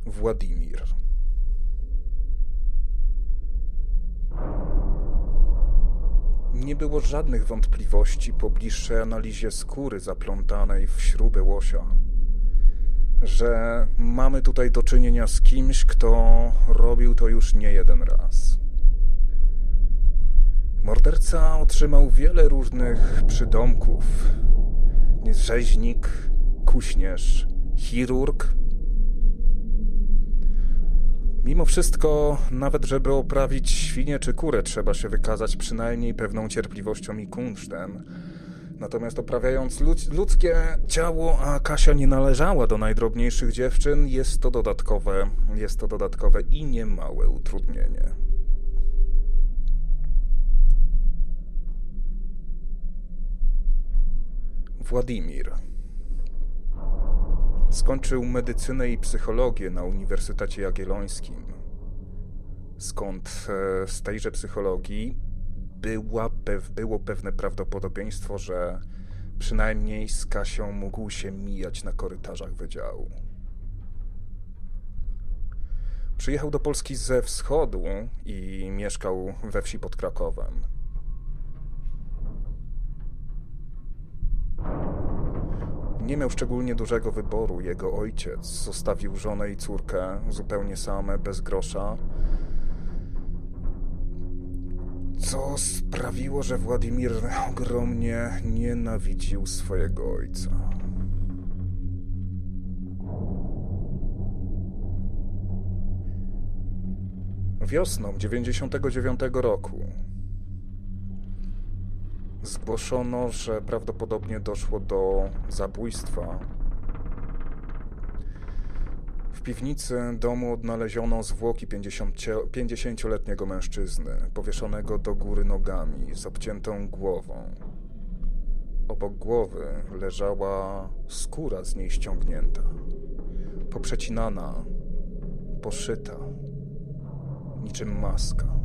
Władimir. Nie było żadnych wątpliwości po bliższej analizie skóry zaplątanej w śruby łosia, że mamy tutaj do czynienia z kimś, kto robił to już nie jeden raz. Morderca otrzymał wiele różnych przydomków. Rzeźnik, kuśnierz, chirurg. Mimo wszystko, nawet żeby oprawić świnię czy kurę, trzeba się wykazać przynajmniej pewną cierpliwością i kunsztem. Natomiast oprawiając ludzkie ciało, a Kasia nie należała do najdrobniejszych dziewczyn, jest to dodatkowe i niemałe utrudnienie. Władimir skończył medycynę i psychologię na Uniwersytecie Jagiellońskim, skąd z tejże psychologii było pewne prawdopodobieństwo, że przynajmniej z Kasią mógł się mijać na korytarzach wydziału. Przyjechał do Polski ze wschodu i mieszkał we wsi pod Krakowem. Nie miał szczególnie dużego wyboru. Jego ojciec zostawił żonę i córkę zupełnie same, bez grosza, co sprawiło, że Władimir ogromnie nienawidził swojego ojca. Wiosną 99 roku zgłoszono, że prawdopodobnie doszło do zabójstwa. W piwnicy domu odnaleziono zwłoki 50-letniego mężczyzny, powieszonego do góry nogami, z obciętą głową. Obok głowy leżała skóra z niej ściągnięta, poprzecinana, poszyta, niczym maska.